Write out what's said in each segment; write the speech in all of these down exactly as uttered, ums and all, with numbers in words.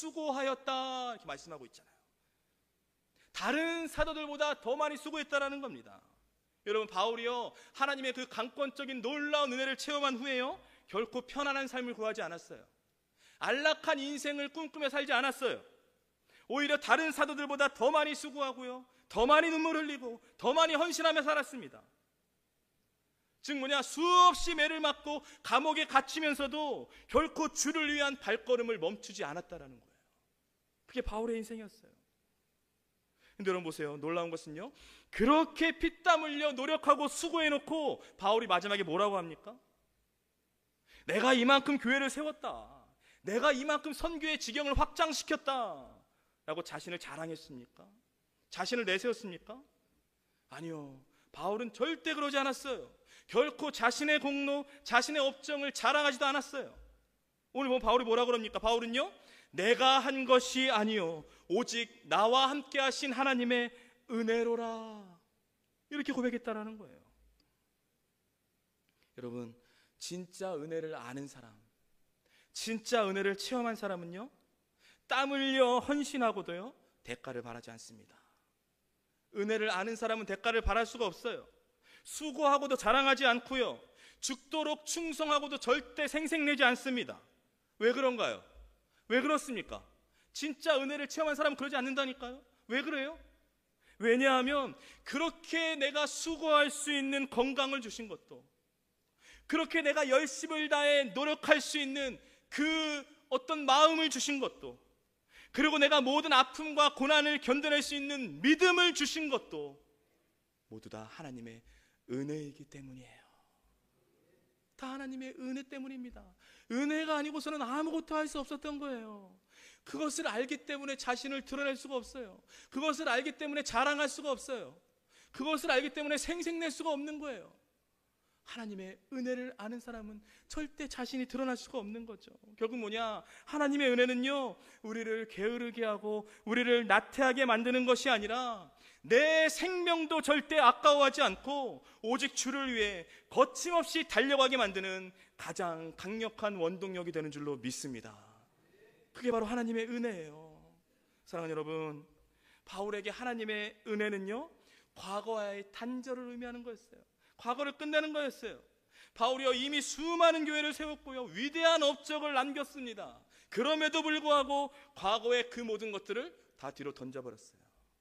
수고하였다 이렇게 말씀하고 있잖아요. 다른 사도들보다 더 많이 수고했다라는 겁니다. 여러분, 바울이요 하나님의 그 강권적인 놀라운 은혜를 체험한 후에요 결코 편안한 삶을 구하지 않았어요. 안락한 인생을 꿈꾸며 살지 않았어요. 오히려 다른 사도들보다 더 많이 수고하고요, 더 많이 눈물 흘리고 더 많이 헌신하며 살았습니다. 즉 뭐냐, 수없이 매를 맞고 감옥에 갇히면서도 결코 주를 위한 발걸음을 멈추지 않았다라는 거예요. 그게 바울의 인생이었어요. 근데 여러분 보세요, 놀라운 것은요, 그렇게 피땀 흘려 노력하고 수고해놓고 바울이 마지막에 뭐라고 합니까? 내가 이만큼 교회를 세웠다, 내가 이만큼 선교의 지경을 확장시켰다 라고 자신을 자랑했습니까? 자신을 내세웠습니까? 아니요, 바울은 절대 그러지 않았어요. 결코 자신의 공로, 자신의 업적을 자랑하지도 않았어요. 오늘 보면 바울이 뭐라 그럽니까? 바울은요, 내가 한 것이 아니요 오직 나와 함께 하신 하나님의 은혜로라, 이렇게 고백했다라는 거예요. 여러분, 진짜 은혜를 아는 사람, 진짜 은혜를 체험한 사람은요, 땀 흘려 헌신하고도요 대가를 바라지 않습니다. 은혜를 아는 사람은 대가를 바랄 수가 없어요. 수고하고도 자랑하지 않고요, 죽도록 충성하고도 절대 생색내지 않습니다. 왜 그런가요? 왜 그렇습니까? 진짜 은혜를 체험한 사람은 그러지 않는다니까요. 왜 그래요? 왜냐하면 그렇게 내가 수고할 수 있는 건강을 주신 것도, 그렇게 내가 열심을 다해 노력할 수 있는 그 어떤 마음을 주신 것도, 그리고 내가 모든 아픔과 고난을 견뎌낼 수 있는 믿음을 주신 것도 모두 다 하나님의 은혜이기 때문이에요. 다 하나님의 은혜 때문입니다. 은혜가 아니고서는 아무것도 할 수 없었던 거예요. 그것을 알기 때문에 자신을 드러낼 수가 없어요. 그것을 알기 때문에 자랑할 수가 없어요. 그것을 알기 때문에 생색낼 수가 없는 거예요. 하나님의 은혜를 아는 사람은 절대 자신이 드러날 수가 없는 거죠. 결국 뭐냐, 하나님의 은혜는요 우리를 게으르게 하고 우리를 나태하게 만드는 것이 아니라 내 생명도 절대 아까워하지 않고 오직 주를 위해 거침없이 달려가게 만드는 가장 강력한 원동력이 되는 줄로 믿습니다. 그게 바로 하나님의 은혜예요. 사랑하는 여러분, 바울에게 하나님의 은혜는요 과거와의 단절을 의미하는 거였어요. 과거를 끝내는 거였어요. 바울이요 이미 수많은 교회를 세웠고요 위대한 업적을 남겼습니다. 그럼에도 불구하고 과거의 그 모든 것들을 다 뒤로 던져버렸어요.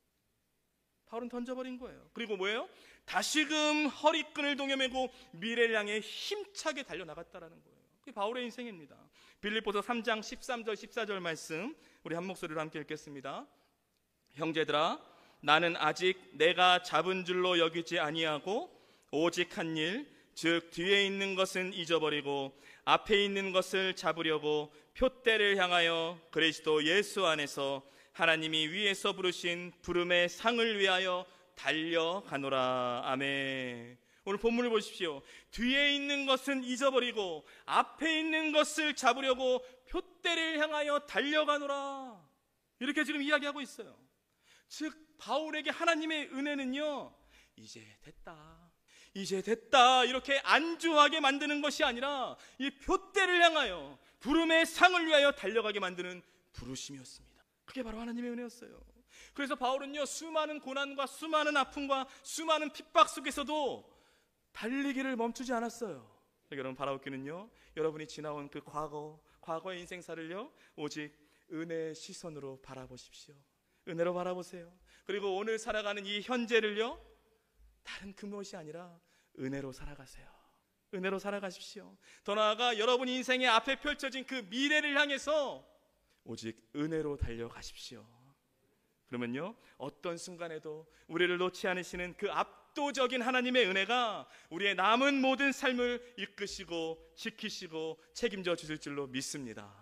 바울은 던져버린 거예요. 그리고 뭐예요? 다시금 허리끈을 동여매고 미래를 향해 힘차게 달려나갔다라는 거예요. 그게 바울의 인생입니다. 빌립보서 삼 장 십삼 절 십사 절 말씀 우리 한 목소리로 함께 읽겠습니다. 형제들아, 나는 아직 내가 잡은 줄로 여기지 아니하고 오직 한 일, 즉 뒤에 있는 것은 잊어버리고 앞에 있는 것을 잡으려고 표대를 향하여 그리스도 예수 안에서 하나님이 위에서 부르신 부름의 상을 위하여 달려가노라. 아멘. 오늘 본문을 보십시오. 뒤에 있는 것은 잊어버리고 앞에 있는 것을 잡으려고 표대를 향하여 달려가노라, 이렇게 지금 이야기하고 있어요. 즉 바울에게 하나님의 은혜는요 이제 됐다, 이제 됐다 이렇게 안주하게 만드는 것이 아니라 이 표대를 향하여 부름의 상을 위하여 달려가게 만드는 부르심이었습니다. 그게 바로 하나님의 은혜였어요. 그래서 바울은요 수많은 고난과 수많은 아픔과 수많은 핍박 속에서도 달리기를 멈추지 않았어요. 여러분, 바라옵기는요 여러분이 지나온 그 과거 과거의 인생사를요 오직 은혜의 시선으로 바라보십시오. 은혜로 바라보세요. 그리고 오늘 살아가는 이 현재를요 다른 그 무엇이 아니라 은혜로 살아가세요. 은혜로 살아가십시오. 더 나아가 여러분 인생의 앞에 펼쳐진 그 미래를 향해서 오직 은혜로 달려가십시오. 그러면요 어떤 순간에도 우리를 놓지 않으시는 그 압도적인 하나님의 은혜가 우리의 남은 모든 삶을 이끄시고 지키시고 책임져 주실 줄로 믿습니다.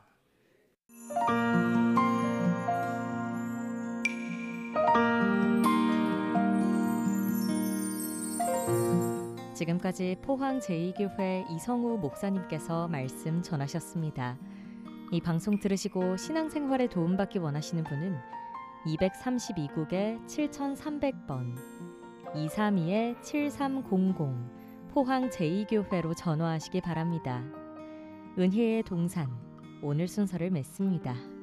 지금까지 포항 제이 교회 이성우 목사님께서 말씀 전하셨습니다. 이 방송 들으시고 신앙생활에 도움받기 원하시는 분은 이백삼십이 국에 칠천삼백 번 이삼이 칠삼공공 포항 제이 교회로 전화하시기 바랍니다. 은혜의 동산, 오늘 순서를 맺습니다.